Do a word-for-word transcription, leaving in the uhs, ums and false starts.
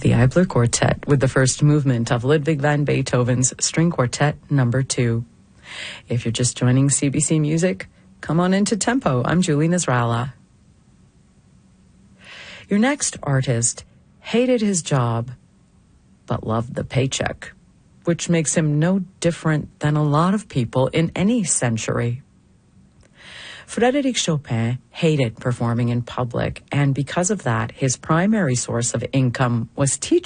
The Eibler Quartet with the first movement of Ludwig van Beethoven's String Quartet number two. If you're just joining C B C Music, come on into Tempo. I'm Julie Nasrallah. Your next artist hated his job, but loved the paycheck, which makes him no different than a lot of people in any century. Frédéric Chopin hated performing in public, and because of that, his primary source of income was teaching.